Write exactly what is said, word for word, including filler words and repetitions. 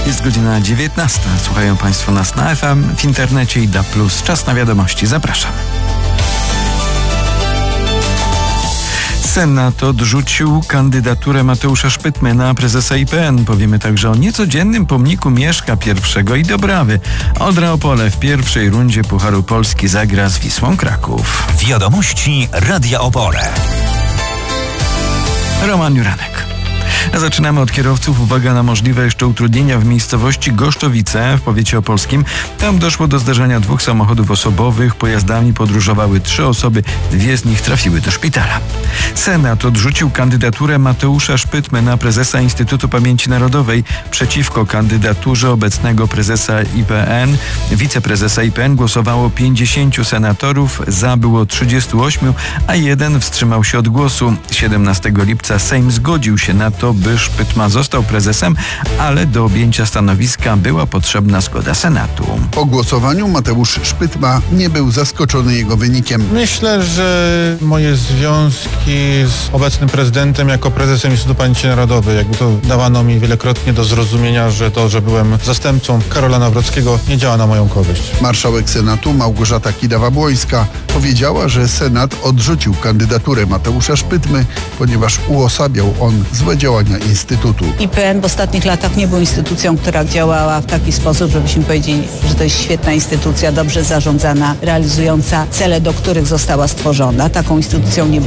Jest godzina dziewiętnasta. Słuchają Państwo nas na F M, w internecie i D A B plus. Czas na wiadomości. Zapraszam. Senat odrzucił kandydaturę Mateusza Szpytmy na prezesa I P N. Powiemy także o niecodziennym pomniku Mieszka I i Dobrawy. Odra Opole w pierwszej rundzie Pucharu Polski zagra z Wisłą Kraków. Wiadomości Radia Opole. Roman Juranek. Zaczynamy od kierowców. Uwaga na możliwe jeszcze utrudnienia w miejscowości Goszczowice w powiecie opolskim. Tam doszło do zdarzenia dwóch samochodów osobowych. Pojazdami podróżowały trzy osoby. Dwie z nich trafiły do szpitala. Senat odrzucił kandydaturę Mateusza Szpytmy na prezesa Instytutu Pamięci Narodowej. Przeciwko kandydaturze obecnego prezesa I P N, wiceprezesa I P N głosowało pięćdziesięciu senatorów. Za było trzydziestu ośmiu, a jeden wstrzymał się od głosu. siedemnastego lipca Sejm zgodził się na to, by Szpytma został prezesem, ale do objęcia stanowiska była potrzebna zgoda Senatu. Po głosowaniu Mateusz Szpytma nie był zaskoczony jego wynikiem. Myślę, że moje związki z obecnym prezydentem jako prezesem Instytutu Pamięci Narodowej, jakby to dawano mi wielokrotnie do zrozumienia, że to, że byłem zastępcą Karola Nawrockiego, nie działa na moją korzyść. Marszałek Senatu Małgorzata Kidawa-Błońska powiedziała, że Senat odrzucił kandydaturę Mateusza Szpytmy, ponieważ uosabiał on złe działania Instytutu. I P N w ostatnich latach nie był instytucją, która działała w taki sposób, żebyśmy powiedzieli, że to jest świetna instytucja, dobrze zarządzana, realizująca cele, do których została stworzona. Taką instytucją nie